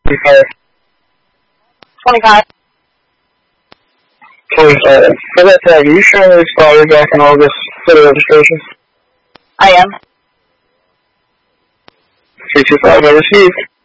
25. 25. 25. For that tag, are you showing this father back in August for the registration? I am. 325, I received.